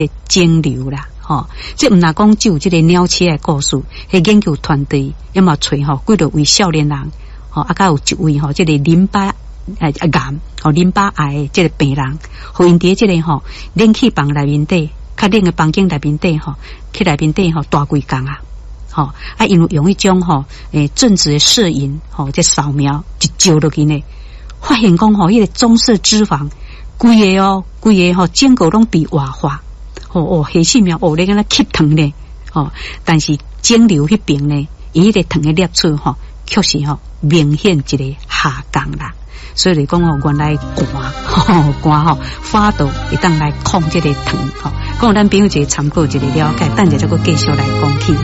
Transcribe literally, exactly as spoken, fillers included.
肿瘤啦，吼，这唔那讲只有这个鸟鼠的故事，迄研究团队要么找吼几多位少年人，吼，啊，甲有一位吼，这个淋巴诶癌，吼淋巴癌这个病人，互因伫这个吼冷气房内面底，较冷的房间内面底吼，去内面底吼大几工啊，吼，啊，因为用一种吼诶正子的摄影，吼，这扫描一照落去呢，发现讲吼，迄个棕色脂肪，规个哦，规个吼整个拢被活化。哦哦，黑细苗哦，你敢若吸糖呢？哦，但是肿瘤迄边呢，伊迄个糖的粒数吼，确实吼明显一个下降啦。所以嚟讲哦，原来寒吼寒吼发度会当来控这个糖吼，讲咱朋友一个参考一个了解，等下再个继续来讲起。